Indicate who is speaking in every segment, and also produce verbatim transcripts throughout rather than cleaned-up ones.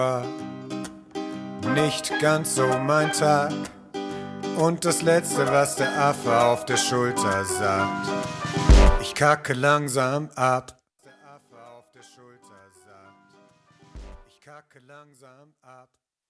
Speaker 1: Nicht ganz so mein Tag. Und das Letzte, was der Affe auf der Schulter sagt: Ich kacke langsam ab. Der Affe auf der Schulter sagt: Ich kacke langsam ab.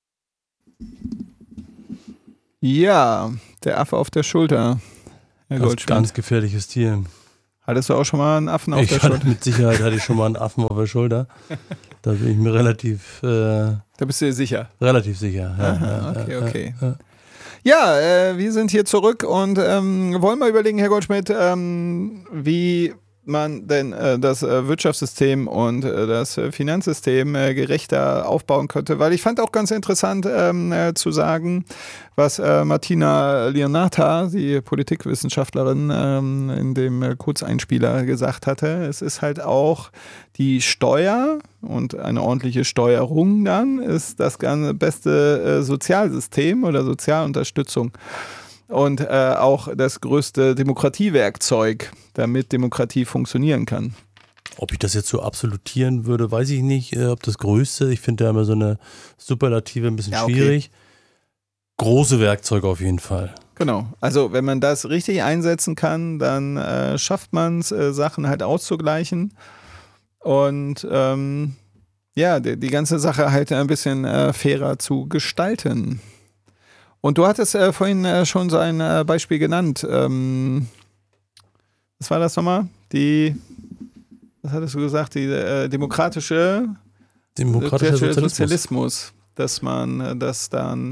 Speaker 2: Ja, der Affe auf der Schulter. Herr
Speaker 3: Das ist ein ganz gefährliches Tier.
Speaker 2: Hattest du auch schon mal einen Affen auf
Speaker 3: ich
Speaker 2: der
Speaker 3: hatte,
Speaker 2: Schulter?
Speaker 3: Mit Sicherheit hatte ich schon mal einen Affen auf der Schulter. Da bin ich mir relativ... Äh,
Speaker 2: da bist du dir sicher?
Speaker 3: Relativ sicher, ja.
Speaker 2: Aha, okay,
Speaker 3: ja,
Speaker 2: okay.
Speaker 3: Ja, ja.
Speaker 2: Ja, äh, wir sind hier zurück und ähm, wollen mal überlegen, Herr Goldschmidt, ähm, wie man denn äh, das äh, Wirtschaftssystem und äh, das äh, Finanzsystem äh, gerechter aufbauen könnte. Weil ich fand auch ganz interessant ähm, äh, zu sagen, was äh, Martina Leonata, die Politikwissenschaftlerin, ähm, in dem äh, Kurzeinspieler gesagt hatte. Es ist halt auch die Steuer und eine ordentliche Steuerung dann ist das ganz beste äh, Sozialsystem oder Sozialunterstützung. Und äh, auch das größte Demokratiewerkzeug, damit Demokratie funktionieren kann.
Speaker 3: Ob ich das jetzt so absolutieren würde, weiß ich nicht. Äh, ob das Größte, ich finde da immer so eine Superlative ein bisschen ja, okay. schwierig. Große Werkzeuge auf jeden Fall.
Speaker 2: Genau, also wenn man das richtig einsetzen kann, dann äh, schafft man es, äh, Sachen halt auszugleichen und ähm, ja, die, die ganze Sache halt ein bisschen äh, fairer zu gestalten. Und du hattest äh, vorhin äh, schon so ein äh, Beispiel genannt. Ähm, was war das nochmal? Die, was hattest du gesagt? Die äh, demokratische,
Speaker 3: demokratische Sozialismus.
Speaker 2: Sozialismus. Dass man äh, das dann...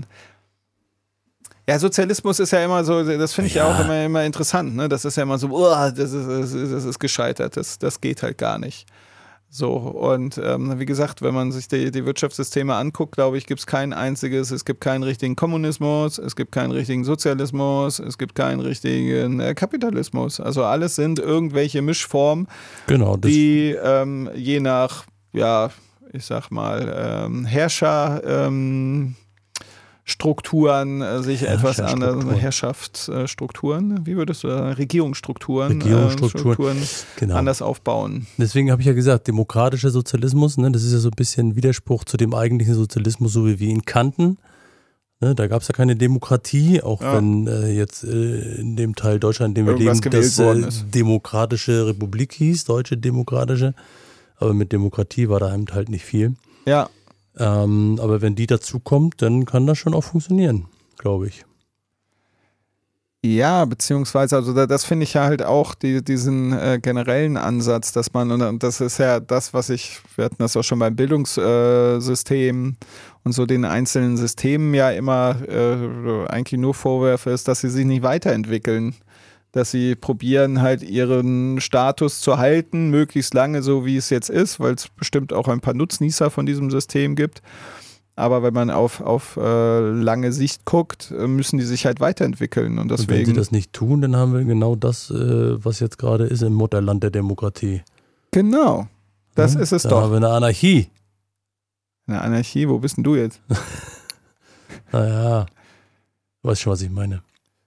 Speaker 2: Ja, Sozialismus ist ja immer so, das finde ich ja auch immer, immer interessant. Ne? Das ist ja immer so, oh, das, ist, das, ist, das ist gescheitert, das, das geht halt gar nicht. So, und ähm, wie gesagt, wenn man sich die, die Wirtschaftssysteme anguckt, glaube ich, gibt es kein einziges, es gibt keinen richtigen Kommunismus, es gibt keinen richtigen Sozialismus, es gibt keinen richtigen äh, Kapitalismus. Also alles sind irgendwelche Mischformen,
Speaker 3: genau,
Speaker 2: die ähm, je nach, ja, ich sag mal, ähm, Herrscher, ähm, Strukturen äh, sich etwas anders, Herrschaftsstrukturen, wie würdest du sagen, Regierungsstrukturen,
Speaker 3: Regierungsstrukturen
Speaker 2: äh,
Speaker 3: genau.
Speaker 2: anders aufbauen.
Speaker 3: Deswegen habe ich ja gesagt, demokratischer Sozialismus, ne, das ist ja so ein bisschen Widerspruch zu dem eigentlichen Sozialismus, so wie wir ihn kannten. Ne, da gab es ja keine Demokratie, auch ja. wenn äh, jetzt äh, in dem Teil Deutschland, in dem wir
Speaker 2: Irgendwas
Speaker 3: leben, das äh,
Speaker 2: ist.
Speaker 3: Demokratische Republik hieß, Deutsche Demokratische. Aber mit Demokratie war da halt nicht viel.
Speaker 2: Ja.
Speaker 3: Ähm, aber wenn die dazukommt, dann kann das schon auch funktionieren, glaube ich.
Speaker 2: Ja, beziehungsweise, also da, das finde ich ja halt auch die, diesen äh, generellen Ansatz, dass man, und das ist ja das, was ich, wir hatten das auch schon beim Bildungssystem äh, und so den einzelnen Systemen ja immer äh, eigentlich nur vorwerfe, ist, dass sie sich nicht weiterentwickeln. Dass sie probieren halt ihren Status zu halten, möglichst lange so wie es jetzt ist, weil es bestimmt auch ein paar Nutznießer von diesem System gibt. Aber wenn man auf, auf äh, lange Sicht guckt, müssen die sich halt weiterentwickeln. Und, deswegen,
Speaker 3: und wenn sie das nicht tun, dann haben wir genau das, äh, was jetzt gerade ist im Mutterland der Demokratie.
Speaker 2: Genau, das ja, ist es
Speaker 3: da
Speaker 2: doch.
Speaker 3: Da haben wir eine Anarchie.
Speaker 2: Eine Anarchie, wo bist denn du jetzt?
Speaker 3: Naja, du weißt schon, was ich meine.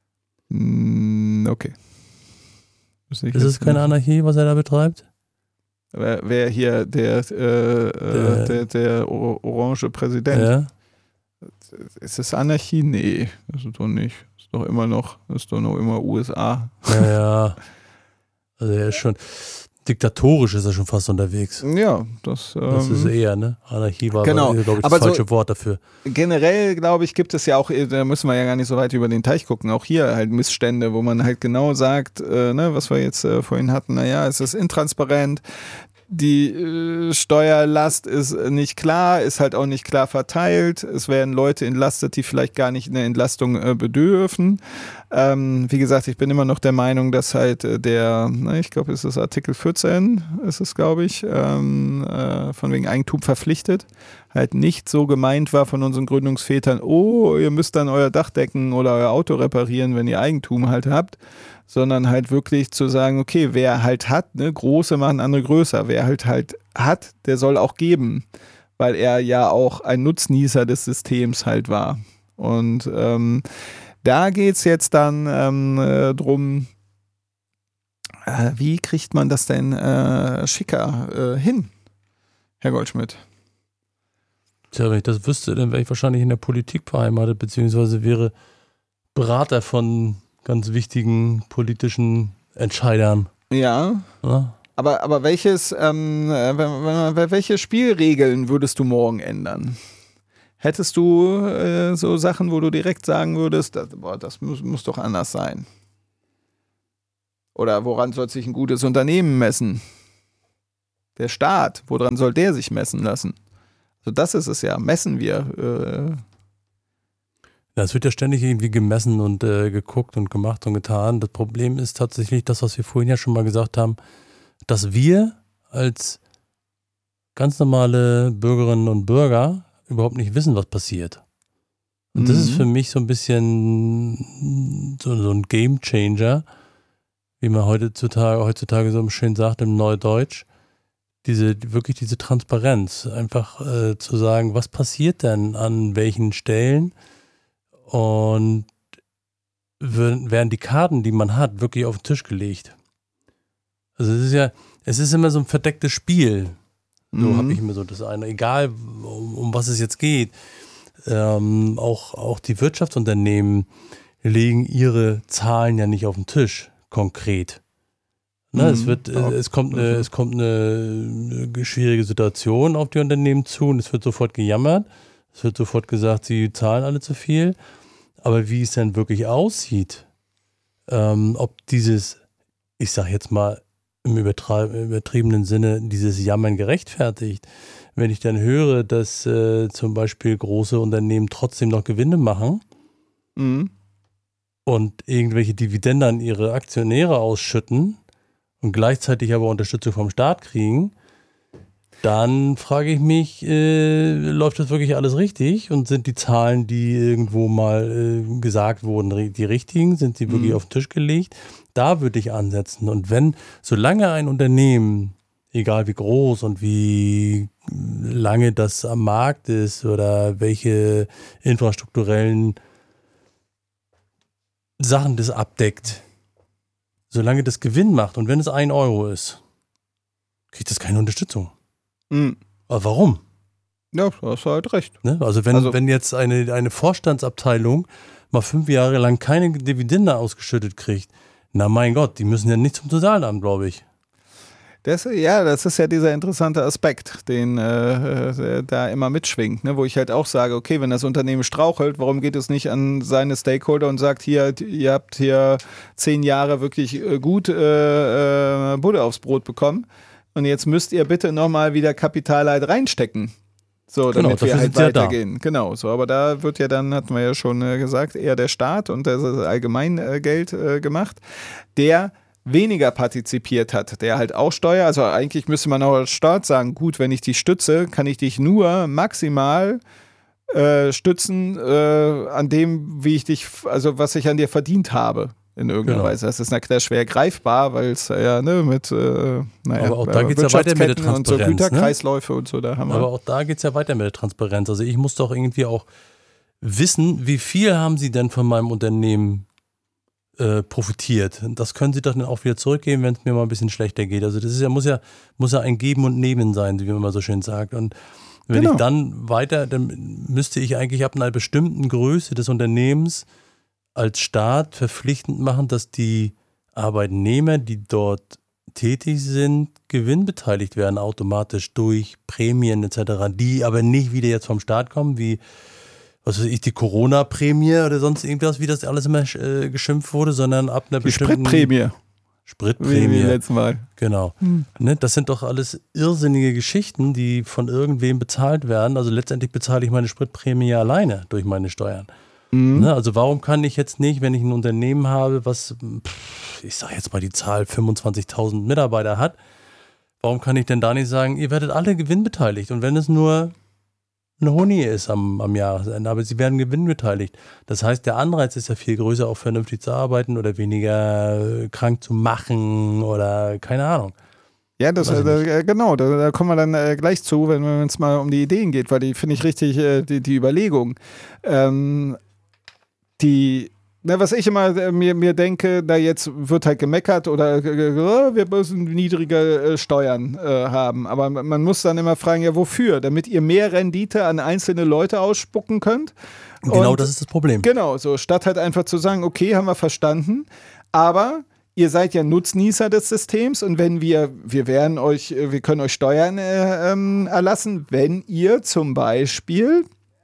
Speaker 2: Okay.
Speaker 3: Ist es keine Anarchie, was er da betreibt?
Speaker 2: Wer, wer hier der, äh, der, der, der orange Präsident?
Speaker 3: Ja.
Speaker 2: Ist es Anarchie? Nee, das ist doch nicht. Das ist doch immer noch, das ist doch noch immer U S A.
Speaker 3: Naja, also er ist schon, diktatorisch ist er schon fast unterwegs.
Speaker 2: Ja, das, ähm,
Speaker 3: das ist eher, ne? Anarchie war,
Speaker 2: genau.
Speaker 3: glaube ich, das
Speaker 2: aber
Speaker 3: falsche
Speaker 2: so,
Speaker 3: Wort dafür.
Speaker 2: Generell, glaube ich, gibt es ja auch, da müssen wir ja gar nicht so weit über den Teich gucken, auch hier halt Missstände, wo man halt genau sagt, äh, ne, was wir jetzt äh, vorhin hatten, naja, es ist intransparent, die äh, Steuerlast ist nicht klar, ist halt auch nicht klar verteilt. Es werden Leute entlastet, die vielleicht gar nicht eine Entlastung äh, bedürfen. Ähm, wie gesagt, ich bin immer noch der Meinung, dass halt äh, der, ne, ich glaube, es ist Artikel vierzehn, ist es, glaube ich, ähm, äh, von wegen Eigentum verpflichtet, halt nicht so gemeint war von unseren Gründungsvätern, oh, ihr müsst dann euer Dach decken oder euer Auto reparieren, wenn ihr Eigentum halt habt, sondern halt wirklich zu sagen, okay, wer halt hat, ne, Große machen andere größer, wer halt halt hat, der soll auch geben, weil er ja auch ein Nutznießer des Systems halt war. Und ähm, da geht es jetzt dann ähm, äh, drum, äh, wie kriegt man das denn äh, schicker äh, hin, Herr Goldschmidt?
Speaker 3: Tja, wenn ich das wüsste, dann wäre ich wahrscheinlich in der Politik beheimatet, beziehungsweise wäre Berater von ganz wichtigen politischen Entscheidern.
Speaker 2: Ja.
Speaker 3: Ja?
Speaker 2: Aber, aber welches, ähm, welche Spielregeln würdest du morgen ändern? Hättest du äh, so Sachen, wo du direkt sagen würdest, das, boah, das muss, muss doch anders sein? Oder woran soll sich ein gutes Unternehmen messen? Der Staat, woran soll der sich messen lassen? Also das ist es ja, messen wir. Äh
Speaker 3: Ja, es wird ja ständig irgendwie gemessen und äh, geguckt und gemacht und getan. Das Problem ist tatsächlich das, was wir vorhin ja schon mal gesagt haben, dass wir als ganz normale Bürgerinnen und Bürger überhaupt nicht wissen, was passiert. Und das
Speaker 2: Mhm.
Speaker 3: ist für mich so ein bisschen so, so ein Game Changer, wie man heutzutage, heutzutage so schön sagt im Neudeutsch, diese, wirklich diese Transparenz, einfach äh, zu sagen, was passiert denn an welchen Stellen und werden die Karten, die man hat, wirklich auf den Tisch gelegt. Also es ist ja, es ist immer so ein verdecktes Spiel. So
Speaker 2: Mhm.
Speaker 3: habe ich mir so das eine, egal um, um was es jetzt geht. Ähm, auch, auch die Wirtschaftsunternehmen legen ihre Zahlen ja nicht auf den Tisch, konkret. Ne,
Speaker 2: Mhm.
Speaker 3: es, wird,
Speaker 2: Ja.
Speaker 3: es, kommt eine, es kommt eine schwierige Situation auf die Unternehmen zu und es wird sofort gejammert. Es wird sofort gesagt, sie zahlen alle zu viel. Aber wie es dann wirklich aussieht, ähm, ob dieses, ich sag jetzt mal im übertriebenen Sinne, dieses Jammern gerechtfertigt, wenn ich dann höre, dass äh, zum Beispiel große Unternehmen trotzdem noch Gewinne machen
Speaker 2: Mhm.
Speaker 3: und irgendwelche Dividenden an ihre Aktionäre ausschütten und gleichzeitig aber Unterstützung vom Staat kriegen, dann frage ich mich, äh, läuft das wirklich alles richtig und sind die Zahlen, die irgendwo mal äh, gesagt wurden, die richtigen? Sind sie wirklich
Speaker 2: Mhm.
Speaker 3: auf den Tisch gelegt? Da würde ich ansetzen. Und wenn, solange ein Unternehmen, egal wie groß und wie lange das am Markt ist oder welche infrastrukturellen Sachen das abdeckt, solange das Gewinn macht und wenn es ein Euro ist, kriegt das keine Unterstützung.
Speaker 2: Mhm.
Speaker 3: Aber warum?
Speaker 2: Ja, du hast halt recht.
Speaker 3: Ne? Also, wenn,
Speaker 2: Also-
Speaker 3: wenn jetzt eine, eine Vorstandsabteilung mal fünf Jahre lang keine Dividende ausgeschüttet kriegt, na mein Gott, die müssen ja nicht zum Sozialamt, glaube ich.
Speaker 2: Das, ja, das ist ja dieser interessante Aspekt, den äh, äh, da immer mitschwingt, ne? Wo ich halt auch sage, okay, wenn das Unternehmen strauchelt, warum geht es nicht an seine Stakeholder und sagt, hier, ihr habt hier zehn Jahre wirklich äh, gut äh, äh, Butter aufs Brot bekommen und jetzt müsst ihr bitte nochmal wieder Kapital halt reinstecken. So,
Speaker 3: Genau,
Speaker 2: damit wir
Speaker 3: dafür
Speaker 2: halt
Speaker 3: sind sie ja da.
Speaker 2: weitergehen. Genau, so, aber da wird ja dann, hatten wir ja schon äh, gesagt, eher der Staat und das ist Allgemeingeld äh, gemacht, der weniger partizipiert hat, der halt auch Steuer, also eigentlich müsste man auch als Staat sagen, gut, wenn ich dich stütze, kann ich dich nur maximal äh, stützen äh, an dem, wie ich dich, also was ich an dir verdient habe. In irgendeiner
Speaker 3: Genau.
Speaker 2: Weise. Das ist na klar schwer greifbar, weil es ja ne, mit äh, naja,
Speaker 3: Aber auch da geht's ja weiter mit der
Speaker 2: Wirtschaftsketten und so
Speaker 3: Transparenz, ne?
Speaker 2: Güterkreisläufe und so, da haben wir.
Speaker 3: Aber auch da geht es ja weiter mit der Transparenz. Also, ich muss doch irgendwie auch wissen, wie viel haben sie denn von meinem Unternehmen äh, profitiert. Und das können sie doch dann auch wieder zurückgeben, wenn es mir mal ein bisschen schlechter geht. Also, das ist ja, muss ja, muss ja ein Geben und Nehmen sein, wie man immer so schön sagt. Und wenn
Speaker 2: Genau.
Speaker 3: ich dann weiter, dann müsste ich eigentlich ab einer bestimmten Größe des Unternehmens als Staat verpflichtend machen, dass die Arbeitnehmer, die dort tätig sind, gewinnbeteiligt werden automatisch durch Prämien et cetera, die aber nicht wieder jetzt vom Staat kommen, wie was weiß ich, die Corona-Prämie oder sonst irgendwas, wie das alles immer äh, geschimpft wurde, sondern ab einer
Speaker 2: die
Speaker 3: bestimmten
Speaker 2: Spritprämie, wie,
Speaker 3: Spritprämie.
Speaker 2: wie letztes Mal.
Speaker 3: Genau. Ne, das sind doch alles irrsinnige Geschichten, die von irgendwem bezahlt werden. Also letztendlich bezahle ich meine Spritprämie ja alleine durch meine Steuern.
Speaker 2: Mhm.
Speaker 3: Ne, also warum kann ich jetzt nicht, wenn ich ein Unternehmen habe, was, pff, ich sage jetzt mal die Zahl fünfundzwanzigtausend Mitarbeiter hat, warum kann ich denn da nicht sagen, ihr werdet alle gewinnbeteiligt und wenn es nur ein Honig ist am, am Jahresende, aber sie werden gewinnbeteiligt. Das heißt, der Anreiz ist ja viel größer, auch vernünftig zu arbeiten oder weniger krank zu machen oder keine Ahnung.
Speaker 2: Ja, das,
Speaker 3: Weiß ich
Speaker 2: äh, äh, genau, da, da kommen wir dann äh, gleich zu, wenn es mal um die Ideen geht, weil die finde ich richtig, äh, die, die Überlegung. Ähm, die Na, was ich immer äh, mir, mir denke, da jetzt wird halt gemeckert oder äh, wir müssen niedrige äh, Steuern äh, haben. Aber man muss dann immer fragen, ja wofür? Damit ihr mehr Rendite an einzelne Leute ausspucken könnt?
Speaker 3: Genau,
Speaker 2: Und
Speaker 3: das ist das Problem.
Speaker 2: Genau, so statt halt einfach zu sagen, okay, haben wir verstanden, aber ihr seid ja Nutznießer des Systems und wenn wir, wir werden euch, wir können euch Steuern äh, ähm, erlassen, wenn ihr zum Beispiel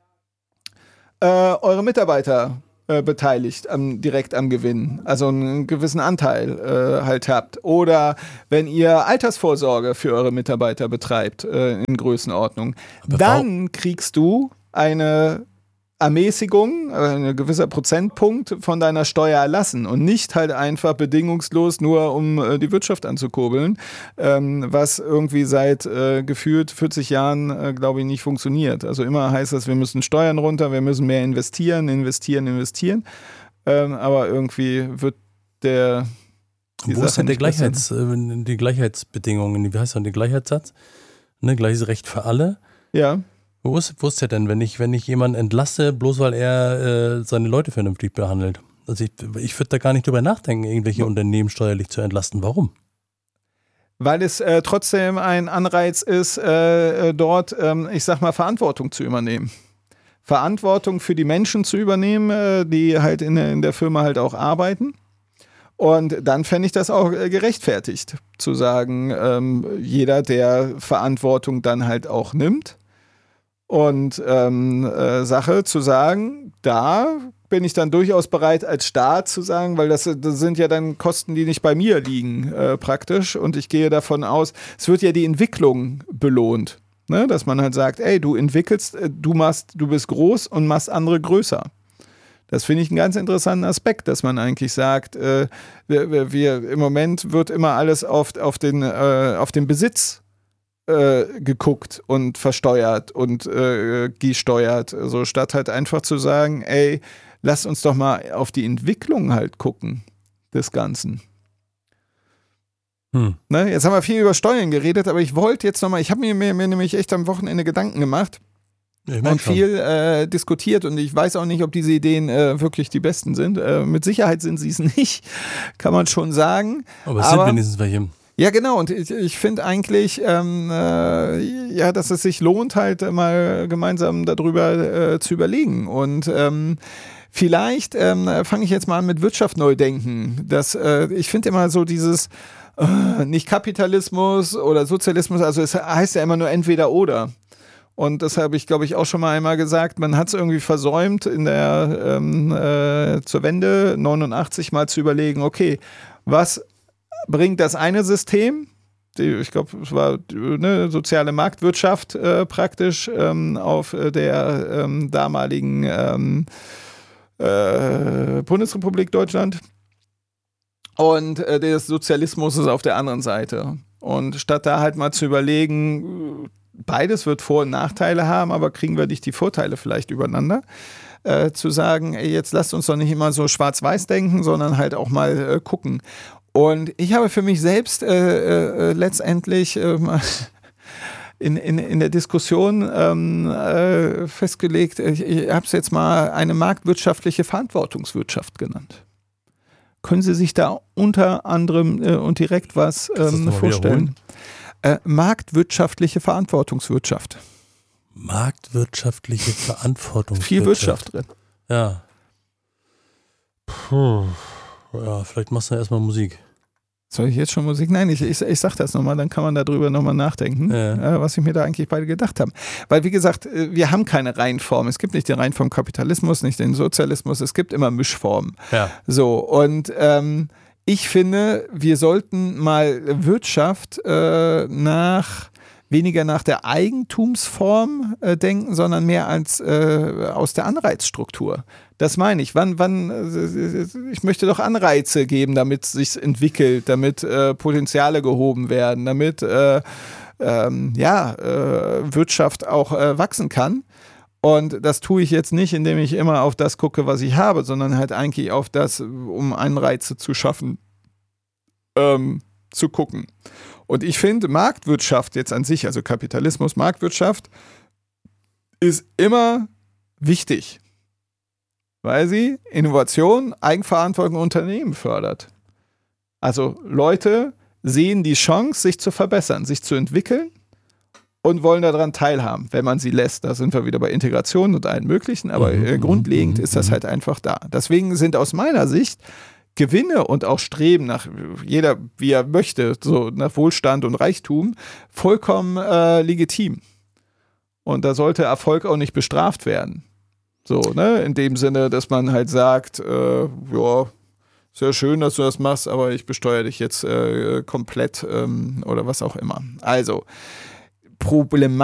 Speaker 2: äh, eure Mitarbeiter äh, beteiligt am, direkt am Gewinn, also einen gewissen Anteil äh, halt habt. Oder wenn ihr Altersvorsorge für eure Mitarbeiter betreibt äh, in Größenordnung,
Speaker 3: Aber
Speaker 2: dann kriegst du eine Ermäßigung, ein gewisser Prozentpunkt von deiner Steuer erlassen und nicht halt einfach bedingungslos nur, um äh, die Wirtschaft anzukurbeln, ähm, was irgendwie seit äh, gefühlt vierzig Jahren, äh, glaube ich, nicht funktioniert. Also immer heißt das, wir müssen Steuern runter, wir müssen mehr investieren, investieren, investieren, ähm, aber irgendwie wird der die
Speaker 3: Wo ist
Speaker 2: Sache
Speaker 3: denn der
Speaker 2: nicht besser.
Speaker 3: Gleichheits, äh, die Gleichheitsbedingungen? Wie heißt denn der Gleichheitssatz? Ne, gleiches Recht für alle.
Speaker 2: Ja.
Speaker 3: Wo ist, wo ist der denn, wenn ich, wenn ich jemanden entlasse, bloß weil er äh, seine Leute vernünftig behandelt? Also ich, ich würde da gar nicht drüber nachdenken, irgendwelche Unternehmen steuerlich zu entlasten. Warum?
Speaker 2: Weil es äh, trotzdem ein Anreiz ist, äh, dort, ähm, ich sag mal, Verantwortung zu übernehmen. Verantwortung für die Menschen zu übernehmen, äh, die halt in, in der Firma halt auch arbeiten. Und dann fände ich das auch äh, gerechtfertigt, zu sagen, ähm, jeder, der Verantwortung dann halt auch nimmt. Und ähm, äh, Sache zu sagen, da bin ich dann durchaus bereit als Staat zu sagen, weil das, das sind ja dann Kosten, die nicht bei mir liegen äh, praktisch und ich gehe davon aus, es wird ja die Entwicklung belohnt, ne? Dass man halt sagt, ey, du entwickelst, äh, du machst, du bist groß und machst andere größer. Das finde ich einen ganz interessanten Aspekt, dass man eigentlich sagt, äh, wir, wir, im Moment wird immer alles auf, auf, den, äh, auf den Besitz Äh, geguckt und versteuert und äh, gesteuert, so statt halt einfach zu sagen, ey, lass uns doch mal auf die Entwicklung halt gucken des Ganzen.
Speaker 3: Hm.
Speaker 2: Ne? Jetzt haben wir viel über Steuern geredet, aber ich wollte jetzt nochmal, ich habe mir, mir, mir nämlich echt am Wochenende Gedanken gemacht
Speaker 3: Ich mein
Speaker 2: und
Speaker 3: schon.
Speaker 2: viel äh, diskutiert und ich weiß auch nicht, ob diese Ideen äh, wirklich die besten sind. Äh, mit Sicherheit sind sie es nicht, kann man schon sagen.
Speaker 3: Aber es
Speaker 2: aber
Speaker 3: sind wenigstens welche.
Speaker 2: Ja, genau. Und ich, ich finde eigentlich, ähm, äh, ja, dass es sich lohnt, halt mal gemeinsam darüber äh, zu überlegen. Und ähm, vielleicht ähm, fange ich jetzt mal an mit Wirtschaft neu denken. Das, äh, ich finde immer so dieses, äh, nicht Kapitalismus oder Sozialismus, also es heißt ja immer nur entweder oder. Und das habe ich, glaube ich, auch schon mal einmal gesagt. Man hat es irgendwie versäumt, in der ähm, äh, zur Wende neunundachtzig mal zu überlegen, okay, was bringt das eine System, die, ich glaube, es war eine soziale Marktwirtschaft äh, praktisch ähm, auf der ähm, damaligen ähm, äh, Bundesrepublik Deutschland und äh, der Sozialismus ist auf der anderen Seite. Und statt da halt mal zu überlegen, beides wird Vor- und Nachteile haben, aber kriegen wir nicht die Vorteile vielleicht übereinander, äh, zu sagen, ey, jetzt lasst uns doch nicht immer so schwarz-weiß denken, sondern halt auch mal äh, gucken. Und ich habe für mich selbst äh, äh, letztendlich äh, in, in, in der Diskussion ähm, äh, festgelegt, ich, ich habe es jetzt mal eine marktwirtschaftliche Verantwortungswirtschaft genannt. Können Sie sich da unter anderem äh, und direkt was ähm, vorstellen? Äh, marktwirtschaftliche Verantwortungswirtschaft.
Speaker 3: Marktwirtschaftliche Verantwortungswirtschaft.
Speaker 2: Viel Wirtschaft drin.
Speaker 3: Ja. Puh. Ja, vielleicht machst du erstmal Musik.
Speaker 2: Soll ich jetzt schon Musik? Nein, ich, ich, ich sag das nochmal, dann kann man darüber nochmal nachdenken,
Speaker 3: Ja.
Speaker 2: äh, was ich mir da eigentlich beide gedacht habe. Weil, wie gesagt, äh, wir haben keine Reihenform. Es gibt nicht die Reihenform Kapitalismus, nicht den Sozialismus, es gibt immer Mischformen.
Speaker 3: Ja.
Speaker 2: So, und ähm, ich finde, wir sollten mal Wirtschaft äh, nach weniger nach der Eigentumsform äh, denken, sondern mehr als äh, aus der Anreizstruktur. Das meine ich. Wann, wann, äh, ich möchte doch Anreize geben, damit es sich entwickelt, damit äh, Potenziale gehoben werden, damit äh, ähm, ja, äh, Wirtschaft auch äh, wachsen kann. Und das tue ich jetzt nicht, indem ich immer auf das gucke, was ich habe, sondern halt eigentlich auf das, um Anreize zu schaffen, ähm, zu gucken. Und ich finde, Marktwirtschaft jetzt an sich, also Kapitalismus, Marktwirtschaft, ist immer wichtig. weil sie Innovation, Eigenverantwortung Unternehmen fördert. Also Leute sehen die Chance, sich zu verbessern, sich zu entwickeln und wollen daran teilhaben, wenn man sie lässt. Da sind wir wieder bei Integration und allen möglichen, aber
Speaker 3: Mhm,
Speaker 2: äh, grundlegend
Speaker 3: mhm,
Speaker 2: ist das
Speaker 3: mhm.
Speaker 2: halt einfach da. Deswegen sind aus meiner Sicht Gewinne und auch Streben nach, jeder wie er möchte, so nach Wohlstand und Reichtum, vollkommen äh, legitim. Und da sollte Erfolg auch nicht bestraft werden. So, ne, in dem Sinne, dass man halt sagt, äh, ja, sehr schön, dass du das machst, aber ich besteuere dich jetzt äh, komplett ähm, oder was auch immer. Also, Problematisch